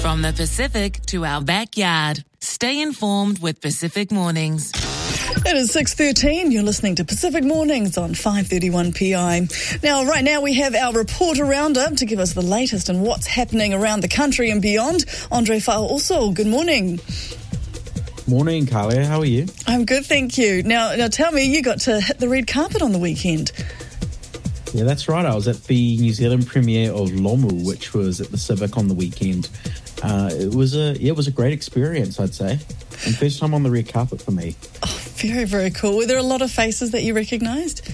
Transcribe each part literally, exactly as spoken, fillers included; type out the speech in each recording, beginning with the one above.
From the Pacific to our backyard. Stay informed with Pacific Mornings. It is six thirteen. You're listening to Pacific Mornings on five thirty-one P I. Now, right now we have our reporter roundup to give us the latest on what's happening around the country and beyond. Andre Fa'aoso, good morning. Morning, Kalia. How are you? I'm good, thank you. Now, now tell me, you got to hit the red carpet on the weekend. Yeah, that's right. I was at the New Zealand premiere of Lomu, which was at the Civic on the weekend. Uh, it was a yeah, it was a great experience, I'd say, and first time on the red carpet for me. Oh, very, very cool. Were there a lot of faces that you recognised?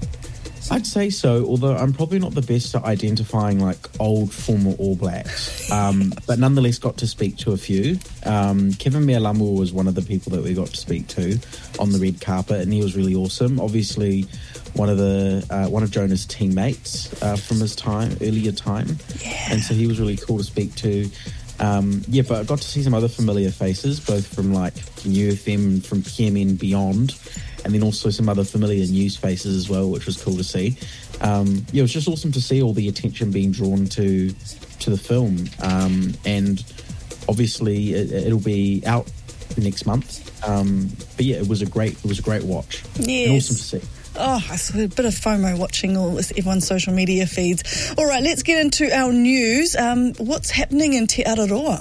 I'd say so, although I'm probably not the best at identifying like old former All Blacks, um, but nonetheless got to speak to a few. Um, Kevin Mealamu was one of the people that we got to speak to on the red carpet, and he was really awesome. Obviously, one of the uh, one of Jonah's teammates uh, from his time earlier time, yeah. And so he was really cool to speak to. Um, yeah, but I got to see some other familiar faces, both from like New F M, from P M N Beyond, and then also some other familiar news faces as well, which was cool to see. Um, yeah, it was just awesome to see all the attention being drawn to to the film, um, and obviously it, it'll be out next month. Um, but yeah, it was a great it was a great watch. Yes. And awesome to see. Oh, I saw a bit of FOMO watching all this, everyone's social media feeds. All right, let's get into our news. Um, what's happening in Te Araroa?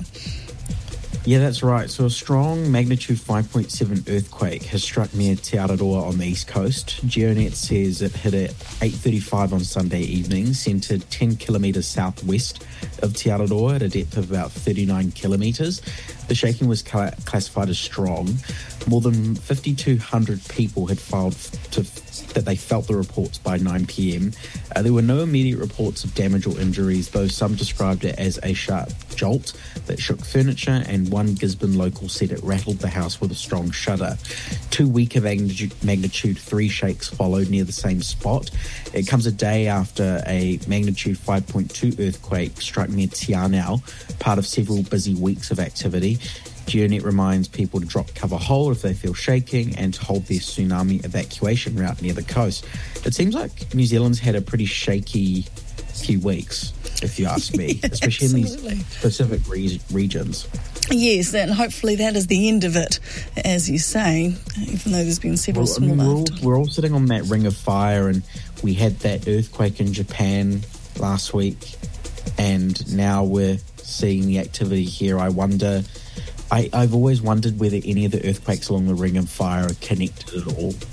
Yeah, that's right. So a strong magnitude five point seven earthquake has struck near Te Araroa on the east coast. GeoNet says it hit at eight thirty-five on Sunday evening, centred ten kilometres southwest of Te Araroa at a depth of about thirty-nine kilometres. The shaking was cl- classified as strong. More than fifty-two hundred people had filed to that they felt the reports by nine p.m. Uh, there were no immediate reports of damage or injuries, though some described it as a sharp jolt that shook furniture, and one Gisborne local said it rattled the house with a strong shudder. Two weaker magnitude, magnitude three shakes followed near the same spot. It comes a day after a magnitude five point two earthquake struck near Te Anau, part of several busy weeks of activity. GeoNet reminds people to drop cover hold if they feel shaking and to hold their tsunami evacuation route near the coast. It seems like New Zealand's had a pretty shaky few weeks, if you ask me, yeah, especially absolutely. in these specific re- regions. Yes, and hopefully that is the end of it, as you say, even though there's been several well, small I mean, we're, all, after. we're all sitting on that ring of fire, and we had that earthquake in Japan last week, and now we're seeing the activity here. I wonder... I, I've always wondered whether any of the earthquakes along the Ring of Fire are connected at all.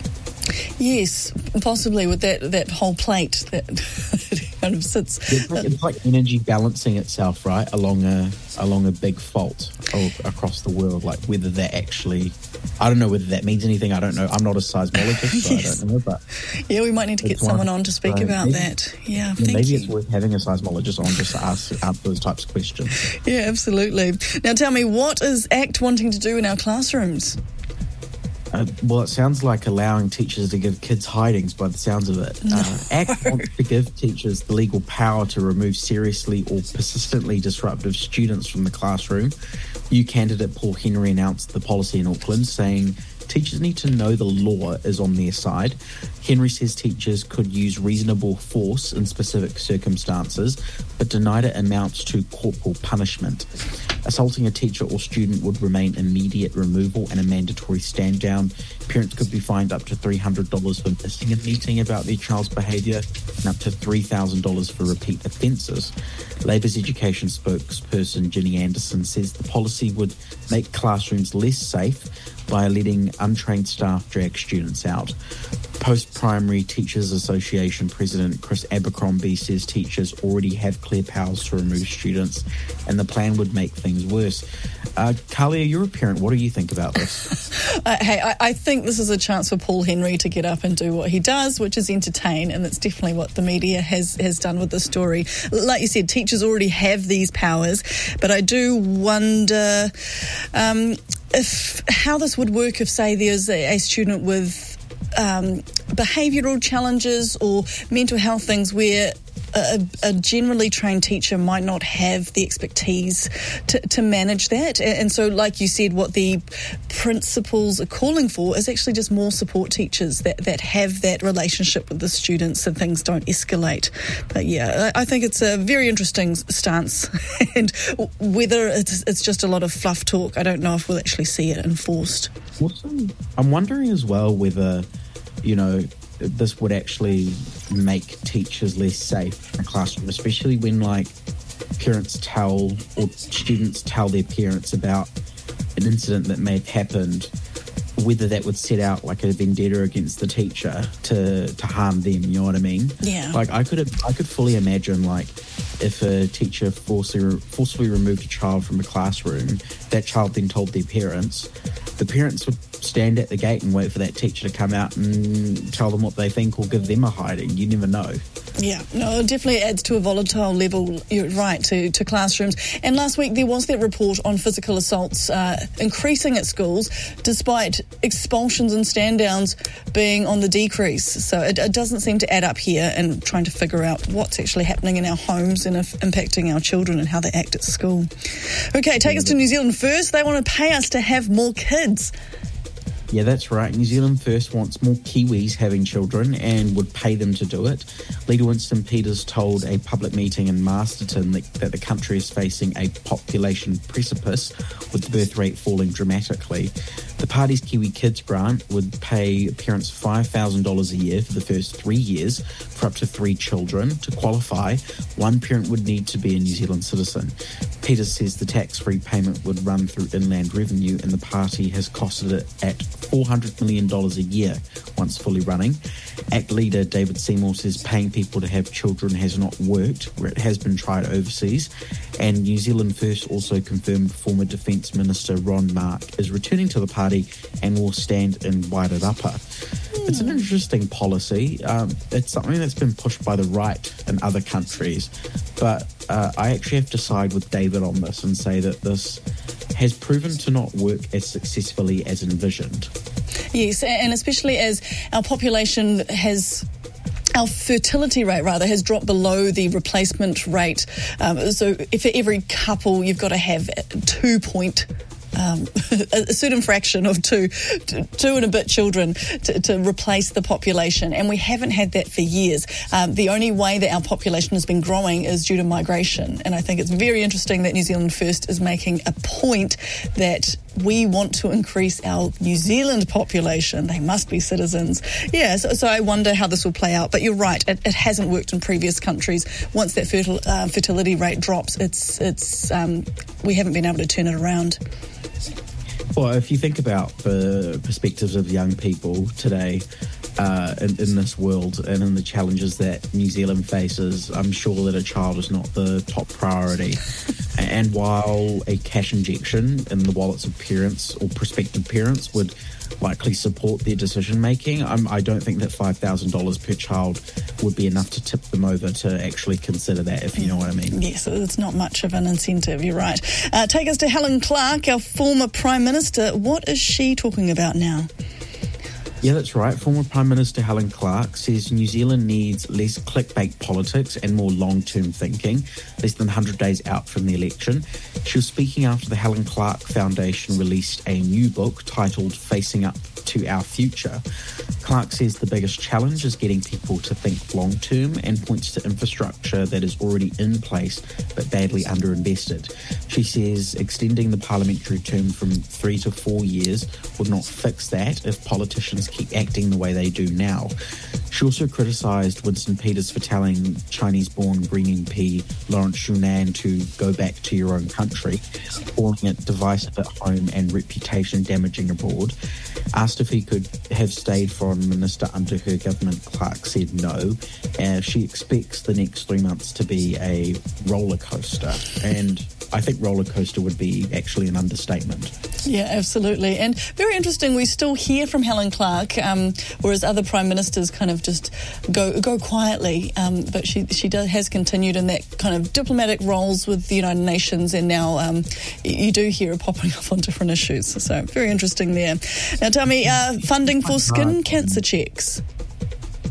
Yes, possibly with that, that whole plate that kind of sits. It's like, it's like energy balancing itself, right, along a along a big fault across the world. Like whether that actually, I don't know whether that means anything. I don't know. I'm not a seismologist, so yes. I don't know. But yeah, we might need to get someone on to speak so about maybe, that. Yeah, yeah thank maybe you. it's worth having a seismologist on just to ask, ask those types of questions. Yeah, absolutely. Now, tell me, what is ACT wanting to do in our classrooms? Uh, well, it sounds like allowing teachers to give kids hidings by the sounds of it. No. Uh, ACT wants to give teachers the legal power to remove seriously or persistently disruptive students from the classroom. New candidate Paul Henry announced the policy in Auckland, saying teachers need to know the law is on their side. Henry says teachers could use reasonable force in specific circumstances, but denied it amounts to corporal punishment. Assaulting a teacher or student would remain immediate removal and a mandatory stand down. Parents could be fined up to three hundred dollars for missing a meeting about their child's behaviour and up to three thousand dollars for repeat offences. Labour's education spokesperson Ginny Anderson says the policy would make classrooms less safe by letting untrained staff drag students out. Post-Primary Teachers Association President Chris Abercrombie says teachers already have clear powers to remove students, and the plan would make things worse. Uh, Kalia, you're a parent. What do you think about this? uh, hey, I, I think this is a chance for Paul Henry to get up and do what he does, which is entertain, and that's definitely what the media has, has done with the story. Like you said, teachers already have these powers, but I do wonder um, if how this would work if, say, there's a, a student with um, behavioural challenges or mental health things where a, a generally trained teacher might not have the expertise to, to manage that. And so, like you said, what the principals are calling for is actually just more support teachers that, that have that relationship with the students so things don't escalate. But yeah, I, I think it's a very interesting stance. And whether it's, it's just a lot of fluff talk, I don't know if we'll actually see it enforced. Also, I'm wondering as well whether, you know, this would actually make teachers less safe in a classroom, especially when, like, parents tell or students tell their parents about an incident that may have happened, whether that would set out like a vendetta against the teacher to, to harm them, you know what I mean? Yeah. Like, I could I could fully imagine, like, if a teacher forcibly, forcibly removed a child from a classroom, that child then told their parents, the parents would stand at the gate and wait for that teacher to come out and tell them what they think or give them a hiding. You never know. Yeah, no, it definitely adds to a volatile level, you're right, to, to classrooms. And last week there was that report on physical assaults uh, increasing at schools despite expulsions and stand-downs being on the decrease. So it, it doesn't seem to add up here, and trying to figure out what's actually happening in our homes and if impacting our children and how they act at school. Okay, take us to New Zealand First. They want to pay us to have more kids. Yeah, that's right. New Zealand First wants more Kiwis having children and would pay them to do it. Leader Winston Peters told a public meeting in Masterton that, that the country is facing a population precipice with the birth rate falling dramatically. The party's Kiwi Kids grant would pay parents five thousand dollars a year for the first three years for up to three children. To qualify, one parent would need to be a New Zealand citizen. Peters says the tax-free payment would run through inland revenue, and the party has costed it at four hundred million dollars a year once fully running. ACT leader David Seymour says paying people to have children has not worked where it has been tried overseas. And New Zealand First also confirmed former Defence Minister Ron Mark is returning to the party and will stand in Wairarapa. Mm. It's an interesting policy. Um, it's something that's been pushed by the right in other countries. But uh, I actually have to side with David on this and say that this has proven to not work as successfully as envisioned. Yes, and especially as our population has... Our fertility rate, rather, has dropped below the replacement rate. Um, so if for every couple, you've got to have two point... Um, a certain fraction of two, two and a bit children to, to replace the population, and we haven't had that for years. Um, the only way that our population has been growing is due to migration, and I think it's very interesting that New Zealand First is making a point that we want to increase our New Zealand population. They must be citizens. Yeah, so, so I wonder how this will play out. But you're right, it, it hasn't worked in previous countries. Once that fertil, uh, fertility rate drops, it's it's um, we haven't been able to turn it around. Well, if you think about the perspectives of young people today uh, in, in this world and in the challenges that New Zealand faces, I'm sure that a child is not the top priority. And while a cash injection in the wallets of parents or prospective parents would likely support their decision making, I'm, I don't think that five thousand dollars per child would be enough to tip them over to actually consider that, if you know what I mean. Yes, it's not much of an incentive, you're right. Uh, take us to Helen Clark, our former Prime Minister. What is she talking about now? Yeah, that's right. Former Prime Minister Helen Clark says New Zealand needs less clickbait politics and more long-term thinking, less than one hundred days out from the election. She was speaking after the Helen Clark Foundation released a new book titled Facing Up to Our Future. Clark says the biggest challenge is getting people to think long-term and points to infrastructure that is already in place but badly underinvested. She says extending the parliamentary term from three to four years would not fix that if politicians keep acting the way they do now. She also criticised Winston Peters for telling Chinese-born Green M P Lawrence Shunan to go back to your own country, calling it divisive at home and reputation-damaging abroad. Asked if he could have stayed foreign minister under her government, Clark said no. Uh, she expects the next three months to be a roller coaster, and I think roller coaster would be actually an understatement. Yeah, absolutely. And very interesting, we still hear from Helen Clark, um, whereas other prime ministers kind of just go go quietly. Um, but she she does, has continued in that kind of diplomatic roles with the United Nations, and now um, you do hear her popping up on different issues. So very interesting there. Now tell me, uh, funding for skin cancer checks.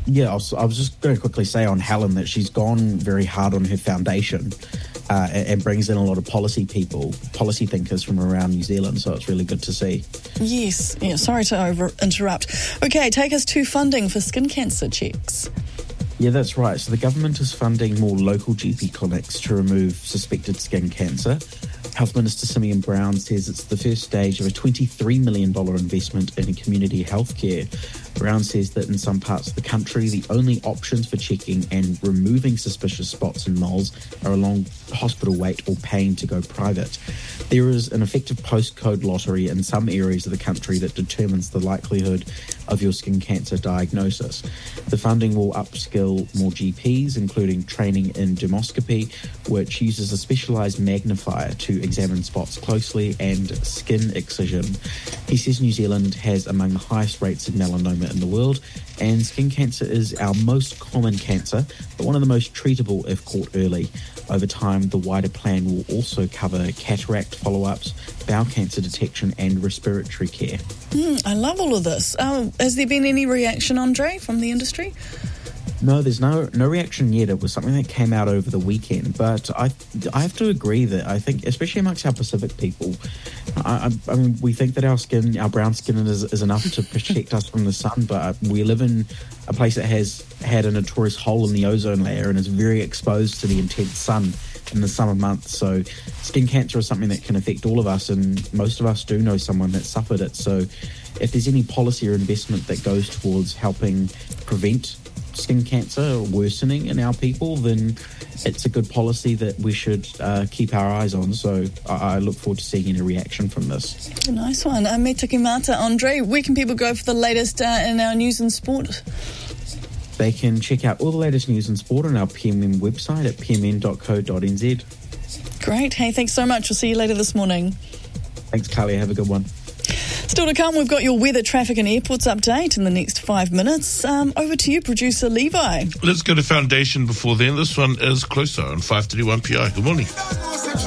Yeah, I was, I was just going to quickly say on Helen that she's gone very hard on her foundation uh, and, and brings in a lot of policy people, policy thinkers from around New Zealand, so it's really good to see. Yes, yeah, sorry to over interrupt. Okay, take us to funding for skin cancer checks. Yeah, that's right. So the government is funding more local G P clinics to remove suspected skin cancer. Health Minister Simeon Brown says it's the first stage of a twenty-three million dollars investment in community healthcare. Brown says that in some parts of the country, the only options for checking and removing suspicious spots and moles are a long hospital wait or paying to go private. There is an effective postcode lottery in some areas of the country that determines the likelihood of your skin cancer diagnosis. The funding will upskill more G Ps, including training in dermoscopy, which uses a specialised magnifier to examine spots closely, and skin excision. He says New Zealand has among the highest rates of melanoma in the world, and skin cancer is our most common cancer, but one of the most treatable if caught early. Over time, the wider plan will also cover cataract follow-ups, bowel cancer detection and respiratory care. Mm, I love all of this. Um, has there been any reaction, Andre, from the industry? No, there's no no reaction yet. It was something that came out over the weekend, but I I have to agree that I think, especially amongst our Pacific people, I, I, I mean, we think that our skin, our brown skin, is, is enough to protect us from the sun, but we live in a place that has had a notorious hole in the ozone layer and is very exposed to the intense sun in the summer months. So skin cancer is something that can affect all of us, and most of us do know someone that suffered it. So if there's any policy or investment that goes towards helping prevent skin cancer worsening in our people, then it's a good policy that we should uh, keep our eyes on. So I, I look forward to seeing any reaction from this. Nice one. Uh, me taki mata, Andre. Where can people go for the latest uh, in our news and sport? They can check out all the latest news and sport on our P M N website at p m n dot co dot n z. Great. Hey, thanks so much. We'll see you later this morning. Thanks, Carly. Have a good one. Still to come, we've got your weather, traffic and airports update in the next five minutes. Um, over to you, producer Levi. Let's go to Foundation before then. This one is Closer on five thirty-one P I. Good morning.